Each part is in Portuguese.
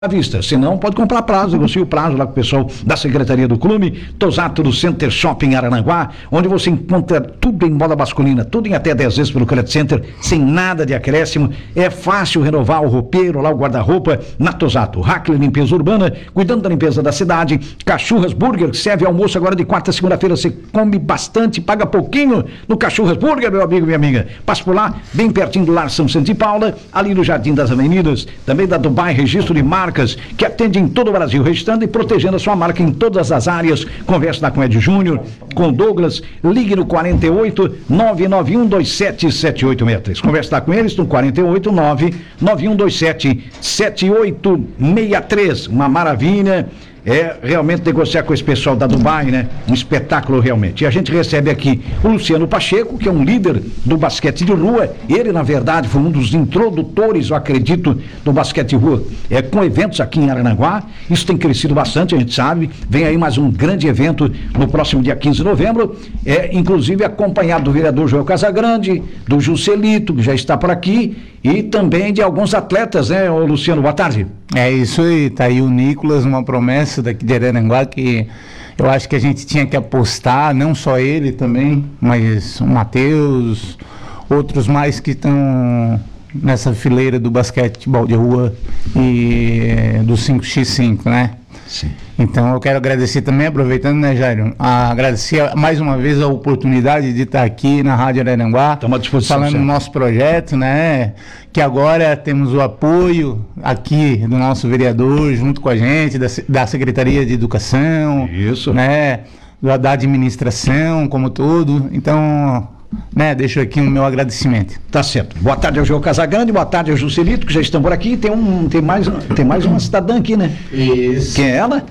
à vista, senão pode comprar prazo, negocia o prazo lá com o pessoal da Secretaria do Clube, Tosato do Center Shopping Araranguá, onde você encontra tudo em moda masculina, tudo em até 10 vezes pelo Credit Center, sem nada de acréscimo, é fácil renovar o roupeiro, lá o guarda-roupa, na Tosato. Hackley Limpeza Urbana, cuidando da limpeza da cidade, Cachorras Burger, que serve almoço agora de quarta a segunda-feira, você come bastante, paga pouquinho no Cachorras Burger, meu amigo e minha amiga. Passa por lá, bem pertinho do Lar São Vicente e Paula, ali no Jardim das Avenidas, também da Dubai Registro de Marcas, que atende em todo o Brasil, registrando e protegendo a sua marca em todas as áreas. Converse lá com Ed Júnior, com Douglas, ligue no 48 99127 7863. Converse lá com eles no 48 99127 7863. Uma maravilha. É realmente negociar com esse pessoal da Dubai, né? Um espetáculo realmente. E a gente recebe aqui o Luciano Pacheco, que é um líder do basquete de rua. Ele, na verdade, foi um dos introdutores, eu acredito, do basquete de rua, com eventos aqui em Araranguá. Isso tem crescido bastante, a gente sabe. Vem aí mais um grande evento no próximo dia 15 de novembro, inclusive acompanhado do vereador Joel Casagrande, do Juscelito, que já está por aqui, e também de alguns atletas, né, ô Luciano? Boa tarde. É isso aí, tá aí o Nicolas, uma promessa daqui de Araranguá que eu acho que a gente tinha que apostar, não só ele também, mas o Matheus, outros mais que estão nessa fileira do basquetebol de rua e do 5x5, né? Sim. Então eu quero agradecer também, aproveitando, né, Jairo, agradecer mais uma vez a oportunidade de estar aqui na Rádio Araranguá, estamos à disposição, falando do nosso projeto, né, que agora temos o apoio aqui do nosso vereador junto com a gente, da Secretaria de Educação, isso, né, da administração como todo. Então, né, deixo aqui o meu agradecimento. Tá certo. Boa tarde ao João Casagrande, boa tarde ao Juscelito, que já estão por aqui. Tem mais uma cidadã aqui, né? Isso. Quem é ela?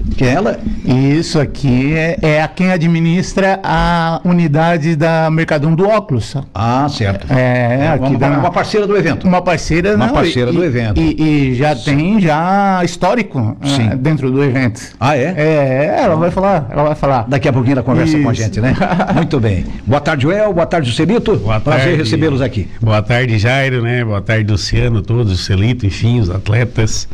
Isso aqui é a quem administra a unidade da Mercadão do Óculos. Ah, certo. Uma parceira do evento. Uma parceira do evento. E já tem histórico dentro do evento. Ah, é? Ela vai falar. Daqui a pouquinho ela conversa com a gente, né? Muito bem. Boa tarde, Joel. Boa tarde, Juscelito. Boa tarde. Prazer recebê-los aqui. Boa tarde, Jairo, né? Boa tarde, Luciano, todos, Juscelito, enfim, os atletas.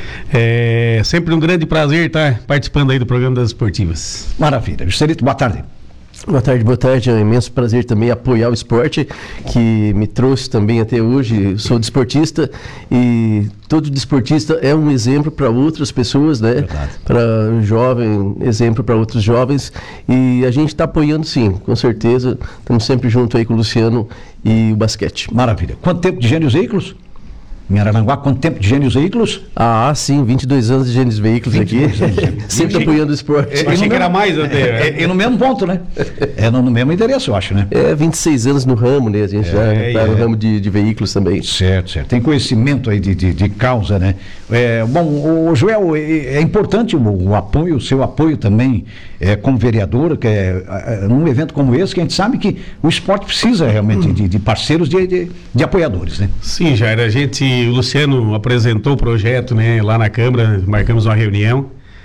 É sempre um grande prazer estar participando aí do programa das esportivas. Maravilha. Juscelito, boa tarde. Boa tarde, é um imenso prazer também apoiar o esporte, que me trouxe também até hoje. Sou desportista e todo desportista é um exemplo para outras pessoas, né? Para um jovem, exemplo para outros jovens, e a gente está apoiando sim, com certeza. Estamos sempre junto aí com o Luciano e o basquete. Maravilha. Quanto tempo de Gênios Veículos? Em Araranguá, quanto tempo de Gênios Veículos? Ah, sim, 22 anos de Gênios Veículos aqui, sempre apoiando o esporte. Eu achei que era mais até. E no mesmo ponto, né? No mesmo endereço, eu acho, né? 26 anos no ramo, né? A gente já está no ramo de veículos também. Certo. Tem conhecimento aí de causa, né? Bom, o Joel, é importante o apoio, o seu apoio também como vereador, que num evento como esse, que a gente sabe que o esporte precisa realmente de parceiros, de apoiadores, né? Sim, Jair, o Luciano apresentou o projeto, né, lá na Câmara, marcamos uma reunião.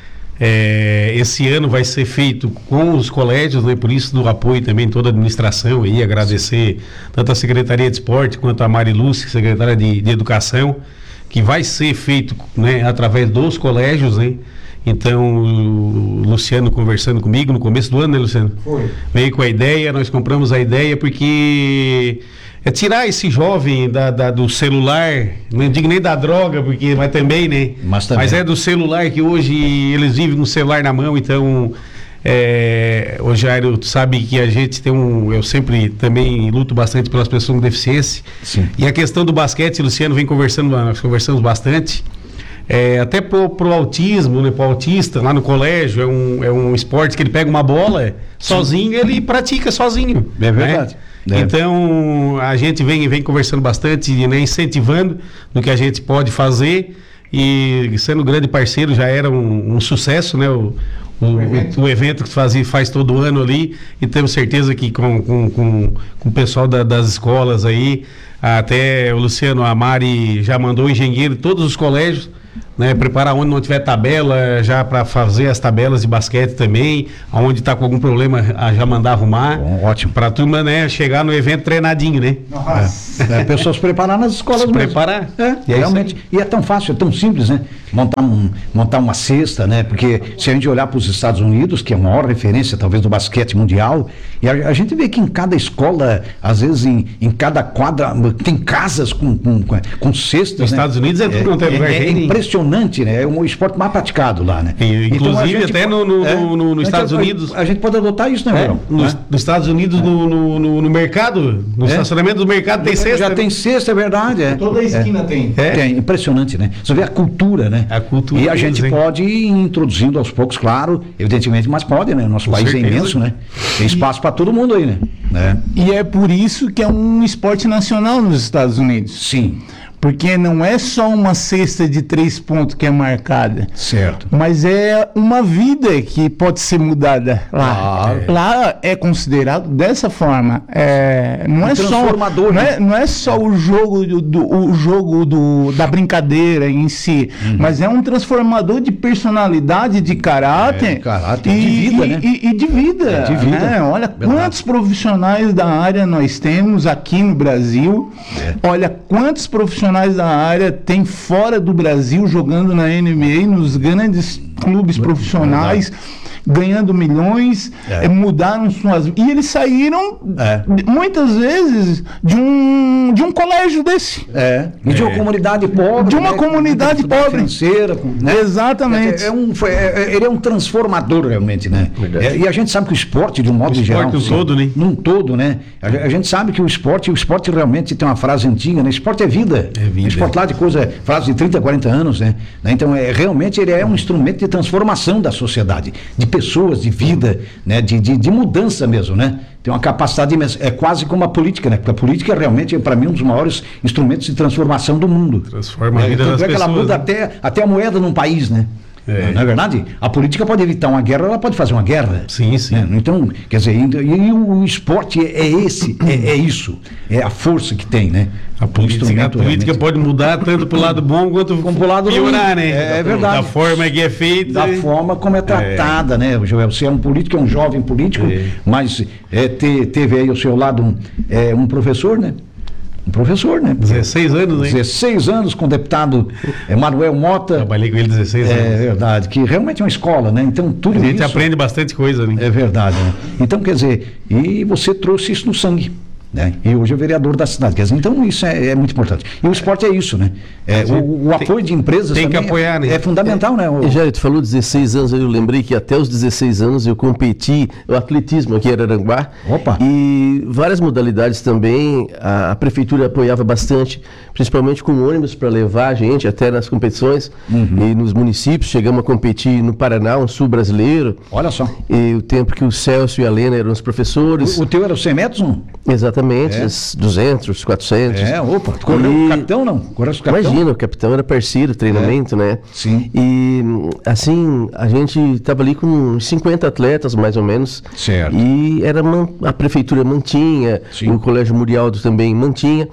Esse ano vai ser feito com os colégios, né, por isso do apoio também toda a administração aí, agradecer tanto a Secretaria de Esporte quanto a Mari Lúcia, secretária de Educação, que vai ser feito, né, através dos colégios, né. Então, o Luciano conversando comigo no começo do ano, né, Luciano? Foi. Veio com a ideia, nós compramos a ideia porque tirar esse jovem do celular, não digo nem da droga, mas também, né? Mas é do celular, que hoje eles vivem com o celular na mão. Então, ô Jairo, tu sabe que a gente eu sempre também luto bastante pelas pessoas com deficiência. Sim. E a questão do basquete, Luciano vem conversando, nós conversamos bastante. Até pro autismo, né, pro autista lá no colégio, é um esporte que ele pega uma bola sozinho, ele pratica sozinho. É verdade. Né? Então a gente vem conversando bastante, né, incentivando no que a gente pode fazer, e sendo grande parceiro já era um sucesso, né, o evento que faz todo ano ali, e temos certeza que com o pessoal das escolas aí, até o Luciano, a Mari já mandou o engenheiro de todos os colégios né? Preparar onde não tiver tabela, já para fazer as tabelas de basquete também, aonde está com algum problema, já mandar arrumar. Bom, ótimo. Para a turma, né, chegar no evento treinadinho, né? A pessoa se preparar nas escolas Se mesmo. preparar. Realmente. E é tão fácil, é tão simples, né? Montar uma cesta, né? Porque se a gente olhar para os Estados Unidos, que é a maior referência, talvez, do basquete mundial, e a gente vê que em cada escola, às vezes em cada quadra, tem casas com cestas. Nos Estados Unidos é tudo quanto é lugar. É impressionante, né? É o esporte mais praticado lá, né? Inclusive, até nos Estados Unidos. A gente pode adotar isso, né, Verão? Nos Estados Unidos, no mercado, no estacionamento do mercado, tem cesta. Já tem cesta, é verdade. Toda a esquina tem. É impressionante, né? Você vê a cultura, né? A cultura e a gente deles, pode ir introduzindo aos poucos, claro, evidentemente, mas pode, né? Nosso país certeza. é imenso, né? Tem espaço para todo mundo aí, né? E é por isso que é um esporte nacional nos Estados Unidos. Sim, Porque não é só uma cesta de 3 pontos que é marcada, certo. mas é uma vida que pode ser mudada lá. Ah, Lá é considerado dessa forma. Não, é só, transformador, né? não é só o jogo, da brincadeira em si, mas é um transformador de personalidade, de caráter, de vida, né? E de vida. De vida. Né? Olha quantos profissionais da área nós temos aqui no Brasil. Olha quantos profissionais da área tem fora do Brasil jogando na NBA, nos grandes clubes profissionais, ganhando milhões, mudaram suas... E eles saíram, muitas vezes, de um colégio desse. E de uma comunidade pobre. De uma comunidade pobre. Financeira, né? Exatamente. Ele é um transformador, realmente, né? E a gente sabe que o esporte, de um modo geral... no todo, né? Num todo, né? A gente sabe que o esporte realmente tem uma frase antiga, né? Esporte é vida. É vida. Esporte lá de frase de 30, 40 anos, né? Então, realmente, ele é um instrumento de transformação da sociedade, de pessoas, de vida, né? de mudança mesmo, né? Tem uma capacidade imensa. É quase como a política, né? Porque a política é realmente, para mim, um dos maiores instrumentos de transformação do mundo. Transforma a vida das Tanto é que ela pessoas, muda né? até a moeda num país, né? Não é verdade? A política pode evitar uma guerra, ela pode fazer uma guerra. Sim, sim. Né? Então, quer dizer, e o esporte é isso. É a força que tem, né? A política realmente. pode mudar tanto para o lado bom quanto pro lado piorar, ruim. né? É verdade. Da forma que é feita. Da forma como é tratada, né, Joel? Você é um político, é um jovem político, mas teve aí ao seu lado um professor, né? Um professor, né? 16 anos, hein? 16 anos com o deputado Manuel Mota. Trabalhei com ele 16 anos. É verdade, que realmente é uma escola, né? Então tudo isso... A gente aprende bastante coisa, né? É verdade, né? Então, quer dizer, e você trouxe isso no sangue, né? E hoje é vereador da cidade, quer dizer, então isso é muito importante. E o esporte é isso, né? O apoio de empresas tem que apoiar, né? É fundamental, né? E Jair, tu falou 16 anos, eu lembrei que até os 16 anos eu competi no atletismo aqui em Araranguá. Opa! E várias modalidades também, a prefeitura apoiava bastante, principalmente com ônibus para levar a gente até nas competições e nos municípios. Chegamos a competir no Paraná, um sul brasileiro. Olha só. E o tempo que o Celso e a Lena eram os professores. O teu era os 100 metros, não? Exatamente, os 200, os 400. Opa. Correu com o capitão, não? Correu com o capitão? Imagina, o capitão era parceiro, treinamento, né? Sim. E, assim, a gente estava ali com uns 50 atletas, mais ou menos. Certo. E a prefeitura mantinha, Sim. o Colégio Murialdo também mantinha.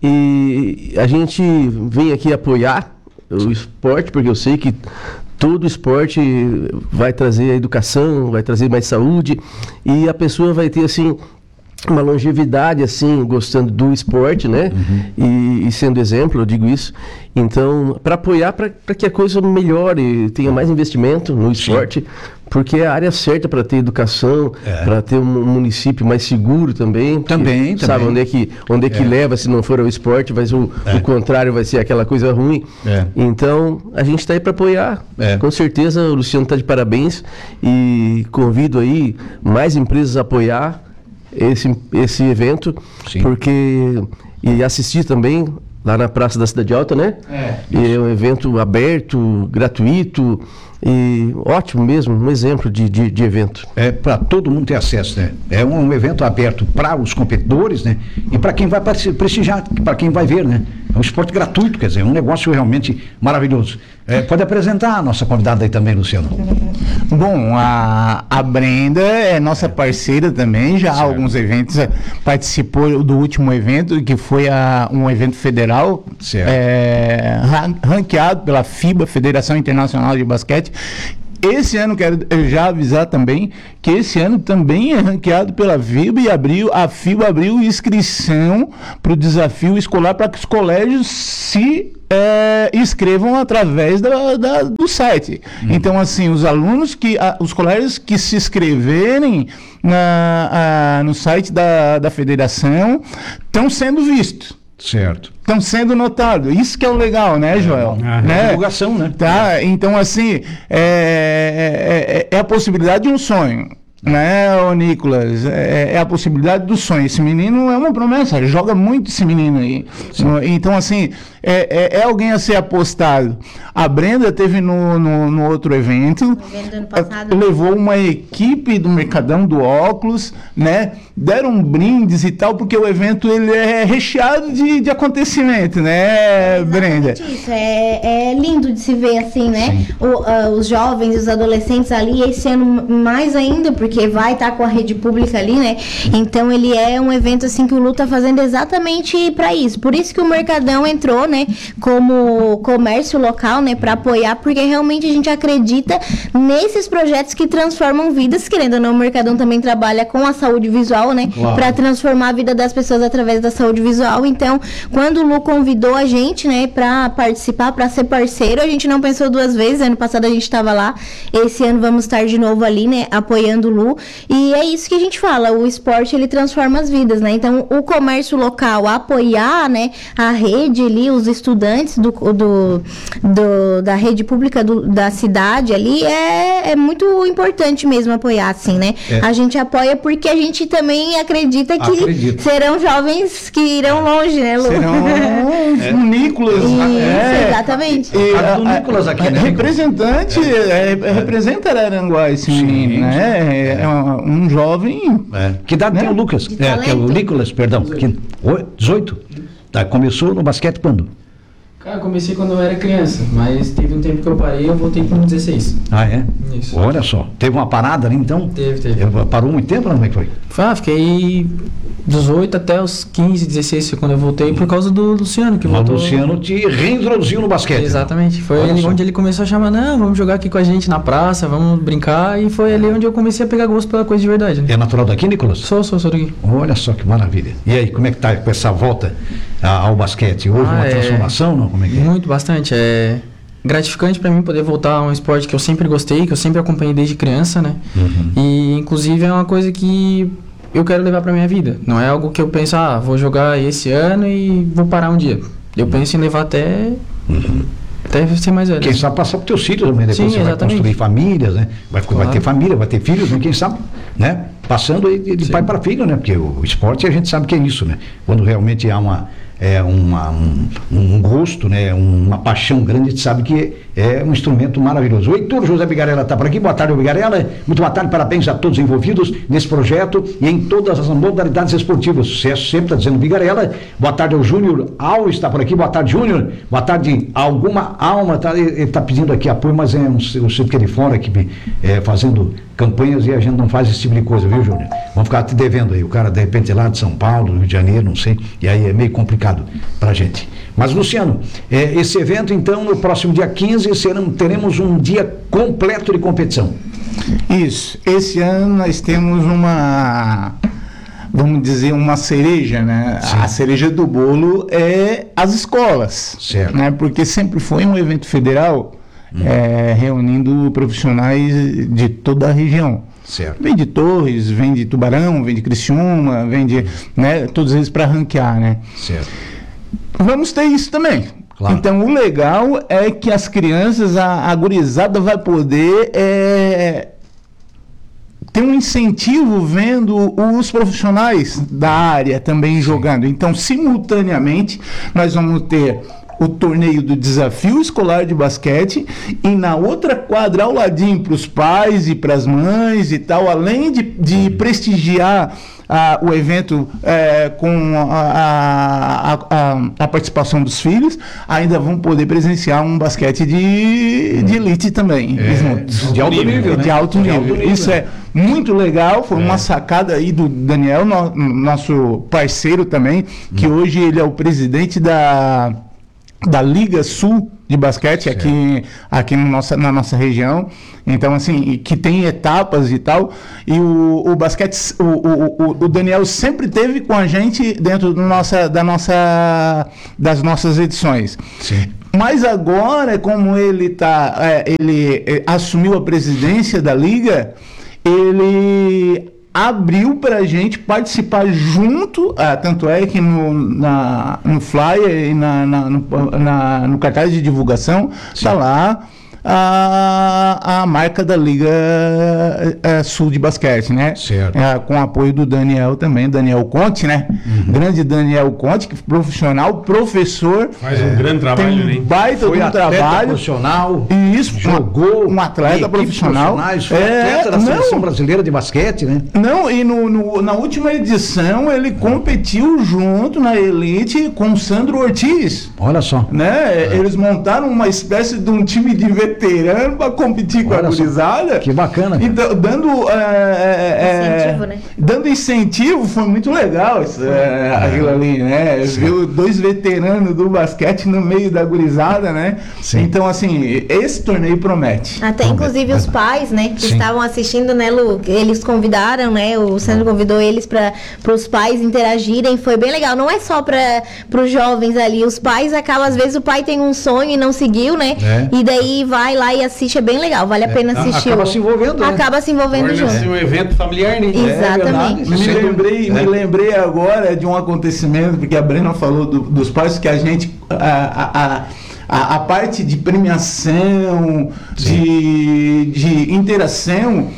E a gente vem aqui apoiar o esporte, porque eu sei que todo esporte vai trazer a educação, vai trazer mais saúde, e a pessoa vai ter, assim, uma longevidade, assim, gostando do esporte, né? E sendo exemplo, eu digo isso. Então, para apoiar, para que a coisa melhore, tenha mais investimento no esporte, porque é a área certa para ter educação, para ter um município mais seguro também. Também. Sabe onde é que leva, se não for ao esporte, mas o contrário vai ser aquela coisa ruim. Então, a gente está aí para apoiar. Com certeza, o Luciano está de parabéns e convido aí mais empresas a apoiar esse evento, porque e assistir também lá na Praça da Cidade Alta, né? E é um evento aberto, gratuito e ótimo mesmo, um exemplo de evento. É para todo mundo ter acesso, né? É um evento aberto para os competidores, né? E para quem vai prestigiar, para quem vai ver, né? um esporte gratuito, quer dizer, um negócio realmente maravilhoso. Pode apresentar a nossa convidada aí também, Luciano. Bom, a Brenda é nossa parceira também, já há alguns eventos, participou do último evento, que foi um evento federal, ranqueado pela FIBA, Federação Internacional de Basquete. Esse ano, quero já avisar também, que esse ano também é ranqueado pela FIBA e a FIBA abriu inscrição para o desafio escolar para que os colégios se inscrevam através do site. Então, assim, os alunos os colégios que se inscreverem no site da federação estão sendo vistos. Certo. Estão sendo notados. Isso que é o legal, né, Joel? Né? Divulgação, né? Tá? Então, assim, é a possibilidade de um sonho. Né, ô Nicolas? É a possibilidade do sonho. Esse menino é uma promessa, joga muito esse menino aí. Então, assim, é alguém a ser apostado. A Brenda teve no outro evento, ano passado, levou uma equipe do Mercadão do Óculos, né? Deram brindes e tal, porque o evento ele é recheado de acontecimento, né, Brenda? Isso, é lindo de se ver assim, né? Os jovens, os adolescentes ali, esse ano mais ainda, porque vai estar com a rede pública ali, né? Então ele é um evento assim que o Lu tá fazendo exatamente para isso. Por isso que o Mercadão entrou, né, como comércio local, né, para apoiar, porque realmente a gente acredita nesses projetos que transformam vidas. Querendo ou não, o Mercadão também trabalha com a saúde visual, né, para transformar a vida das pessoas através da saúde visual. Então, quando o Lu convidou a gente, né, para participar, para ser parceiro, a gente não pensou duas vezes. Ano passado a gente estava lá, esse ano vamos estar de novo ali, né, apoiando o Lu. E é isso que a gente fala, o esporte ele transforma as vidas, né? Então, o comércio local apoiar, né, a rede ali, os estudantes da rede pública da cidade ali é muito importante mesmo apoiar, assim, né? A gente apoia porque a gente também acredita que serão jovens que irão longe, né, Lu? Serão Nicolas. Isso, exatamente. O Nicolas aqui, né? Representante, representa Araranguá esse menino, né? É um jovem... Que idade tem o Lucas? Que é o Nicolas, perdão. 18? Tá, começou no basquete quando? Cara, comecei quando eu era criança, mas teve um tempo que eu parei e eu voltei com 16. Ah, é? Isso. Olha só. Teve uma parada ali, então? Teve. Parou muito tempo, como é que foi? Fiquei dos 8 até os 15, 16, quando eu voltei, por causa do Luciano, que voltou. O Luciano te reintroduziu no basquete. Exatamente. Foi ali onde ele começou a chamar, não, vamos jogar aqui com a gente na praça, vamos brincar, e foi ali onde eu comecei a pegar gosto pela coisa de verdade. Né? É natural daqui, Nicolas? Sou daqui. Olha só que maravilha. E aí, como é que tá com essa volta ao basquete? Houve uma transformação, não? Como é que é? Muito, bastante. É gratificante para mim poder voltar a um esporte que eu sempre gostei, que eu sempre acompanhei desde criança, né? E, inclusive, é uma coisa que eu quero levar para minha vida. Não é algo que eu penso, vou jogar esse ano e vou parar um dia. Eu penso em levar até ser mais velho. Quem sabe passar para os teus filhos também, depois você vai construir famílias, né? Vai ter família, vai ter filhos, né? Quem sabe, né? Passando de pai para filho, né? Porque o esporte a gente sabe que é isso, né? Quando realmente há um gosto, né? Uma paixão grande, a gente sabe que é um instrumento maravilhoso. O Heitor José Bigarella está por aqui. Boa tarde, Bigarella. Muito boa tarde, parabéns a todos envolvidos nesse projeto e em todas as modalidades esportivas. Sucesso sempre, está dizendo Bigarella. Boa tarde ao Júnior Alves, está por aqui. Boa tarde, Júnior. Boa tarde, Alguma Alma. Ele está pedindo aqui apoio, mas é um centro que é de fora, que fazendo campanhas, e a gente não faz esse tipo de coisa, viu, Júnior? Vamos ficar te devendo aí. O cara, de repente, lá de São Paulo, do Rio de Janeiro, não sei, e aí é meio complicado pra gente. Mas, Luciano, esse evento, então, no próximo dia 15, teremos um dia completo de competição. Isso. Esse ano nós temos vamos dizer, uma cereja, né? Sim. A cereja do bolo é as escolas. Certo. Né? Porque sempre foi um evento federal, reunindo profissionais de toda a região. Certo. Vem de Torres, vem de Tubarão, vem de Criciúma, vem de, né, todos eles para ranquear, né? Certo. Vamos ter isso também. Claro. Então, o legal é que as crianças, a gurizada vai poder ter um incentivo vendo os profissionais da área também jogando. Então, simultaneamente, nós vamos ter o torneio do desafio escolar de basquete e na outra quadra ao ladinho para os pais e para as mães e tal, além de prestigiar o evento com a participação dos filhos, ainda vão poder presenciar um basquete de elite também. De alto nível, né? De alto nível. Isso é muito legal, foi uma sacada aí do Daniel, nosso parceiro também, que hoje ele é o presidente da Liga Sul de basquete aqui na nossa região. Então, assim, que tem etapas e tal. E o basquete, o Daniel sempre teve com a gente dentro das nossas edições. Sim. Mas agora, como ele assumiu a presidência da Liga, ele abriu para a gente participar junto, tanto é que no flyer e no cartaz de divulgação está lá a marca da Liga Sul de Basquete, né? Certo. Com apoio do Daniel também, Daniel Conte, né? Grande Daniel Conte, que é profissional, professor. Faz um grande trabalho, tem né? baita Foi de um atleta trabalho. profissional, Isso, jogou um atleta em equipes profissional. profissionais, foi atleta da seleção brasileira de basquete, né? Não, e na última edição ele competiu junto na elite com o Sandro Ortiz, Olha só. né? Eles montaram uma espécie de um time de veterano para competir com a Olha só, gurizada. que bacana. Então, Incentivo, né? dando incentivo, foi muito legal aquilo ali, né? Viu 2 veteranos do basquete no meio da gurizada, né? Sim. Então, assim, esse torneio promete. Até inclusive os pais, né, que Sim. estavam assistindo, né, Lu, eles convidaram, né, o Sandro convidou eles para os pais interagirem, foi bem legal. Não é só para os jovens ali, os pais acabam, às vezes o pai tem um sonho e não seguiu, né, É. e daí vai lá e assiste, é bem legal, vale a pena assistir. Acaba se envolvendo, né? Acaba se envolvendo Torna-se junto. um evento familiar, né? Exatamente. verdade. Me lembrei agora de um acontecimento, porque a Brena falou dos pais, que a gente, a parte de premiação, de interação,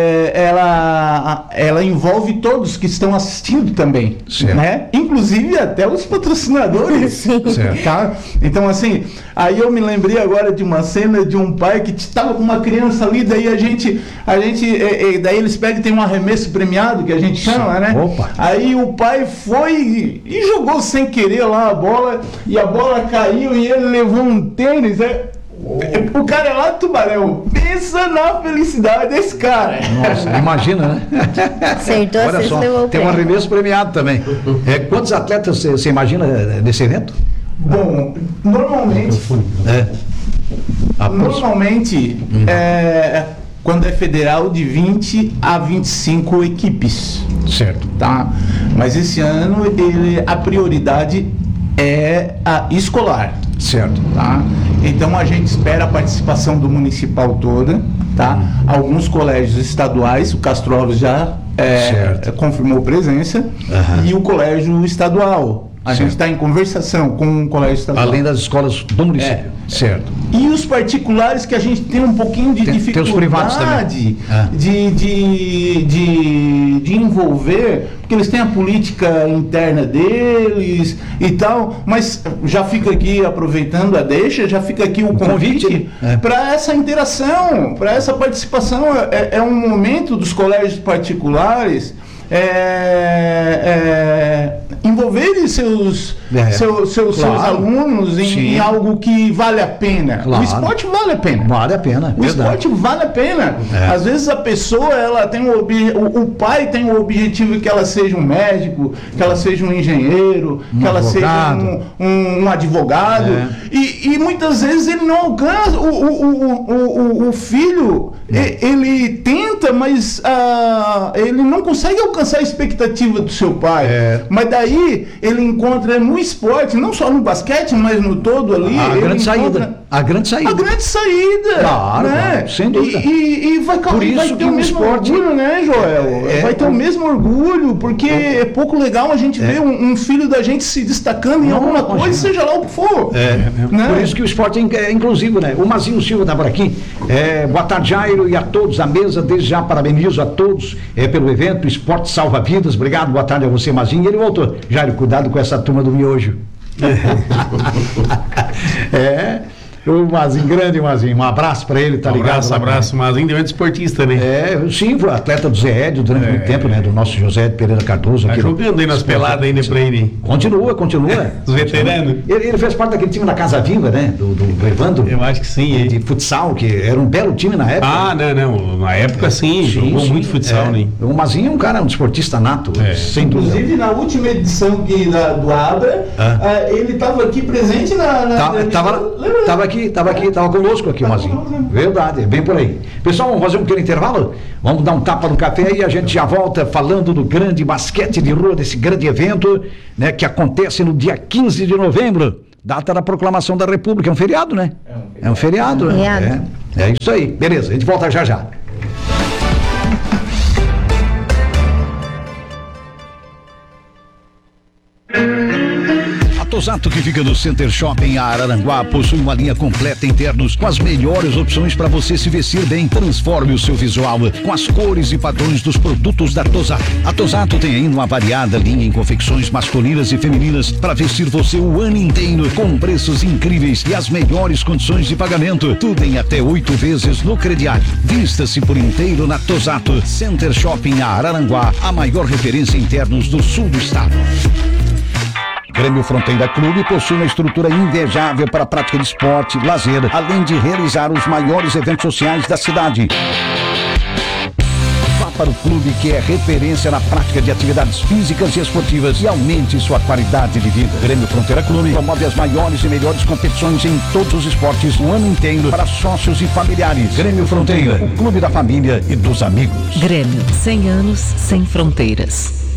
ela envolve todos que estão assistindo também, Certo. né? Inclusive até os patrocinadores. Certo. Tá? Então, assim, aí eu me lembrei agora de uma cena de um pai que estava com uma criança ali, daí daí eles pegam e tem um arremesso premiado, que a gente chama, né? Opa. Aí o pai foi e jogou sem querer lá a bola, e a bola caiu e ele levou um tênis, o cara é lá do Tubarão. Pensa na felicidade desse cara. Nossa, imagina, né? Acertou, Olha você só, levou o tem um prêmio. arremesso premiado também. Quantos atletas você imagina nesse evento? Bom, normalmente quando é federal, de 20 a 25 equipes, Certo. tá? Mas esse ano a prioridade é a escolar, Certo. tá? Então a gente espera a participação do municipal toda, tá? Alguns colégios estaduais, o Castro Alves já Certo. confirmou presença, e o colégio estadual. A gente está em conversação com o colégio estadual. Além das escolas do município. Certo. E os particulares, que a gente tem um pouquinho de Tem dificuldade os privados também. de envolver, porque eles têm a política interna deles e tal, mas já fica aqui, aproveitando a deixa, já fica aqui o convite para essa interação, para essa participação. É um momento dos colégios particulares envolverem seus alunos em algo que vale a pena. Claro. O esporte vale a pena. Vale a pena. O esporte vale a pena. Às vezes a pessoa, ela tem o pai tem o objetivo que ela seja um médico, que ela seja um engenheiro, que ela advogado. seja um advogado. E muitas vezes ele não alcança. O filho, ele tenta, mas ele não consegue alcançar a expectativa do seu pai. Mas daí ele encontra no esporte, não só no basquete, mas no todo ali. A grande saída. A grande saída. Claro, né? claro, sem dúvida. E vai Por isso vai que ter o o mesmo esporte- orgulho, né, Joel? Vai ter o mesmo orgulho, porque é pouco legal a gente ver um filho da gente se destacando em alguma coisa, imagina. seja lá o que for. Né? Por isso que o esporte é inclusivo, né? O Mazinho Silva está por aqui. Boa tarde, Jairo, e a todos, a mesa. Desde já parabenizo a todos pelo evento. Esporte salva vidas. Obrigado, boa tarde a você, Mazinho. E ele voltou. Jairo, cuidado com essa turma do miojo. O Mazinho, grande Mazinho, um abraço pra ele, tá ligado? Abraço, mas ainda é esportista, né? Sim, foi atleta do Zé Edio durante muito tempo, né? Do nosso José Pereira Cardoso. Tá jogando aí nas peladas ainda pra ele. Continua. Os veteranos. Ele fez parte daquele time da Casa Viva, né? Do Evandro. Eu acho que sim. De futsal, que era um belo time na época. Ah, não. Na época sim, jogou muito futsal, né? O Mazinho é um cara, um desportista nato, sem dúvida. Inclusive, na última edição do Abra, ele estava aqui presente Tava conosco aqui, o Mazinho. Verdade, é bem por aí. Pessoal, vamos fazer um pequeno intervalo? Vamos dar um tapa no café e a gente já volta falando do grande basquete de rua, desse grande evento, né, que acontece no dia 15 de novembro, data da proclamação da República. É um feriado, né? É um feriado. É isso aí. Beleza, a gente volta já. A Tosato, que fica no Center Shopping Araranguá, possui uma linha completa internos com as melhores opções para você se vestir bem. Transforme o seu visual com as cores e padrões dos produtos da Tosato. A Tosato tem ainda uma variada linha em confecções masculinas e femininas para vestir você o ano inteiro, com preços incríveis e as melhores condições de pagamento. Tudo em até 8 vezes no crediário. Vista-se por inteiro na Tosato. Center Shopping Araranguá, a maior referência em internos do sul do estado. Grêmio Fronteira Clube possui uma estrutura invejável para a prática de esporte, lazer, além de realizar os maiores eventos sociais da cidade. Vá para o clube, que é referência na prática de atividades físicas e esportivas, e aumente sua qualidade de vida. Grêmio Fronteira Clube promove as maiores e melhores competições em todos os esportes o ano inteiro para sócios e familiares. Grêmio Fronteira, o clube da família e dos amigos. Grêmio, 100 anos sem fronteiras.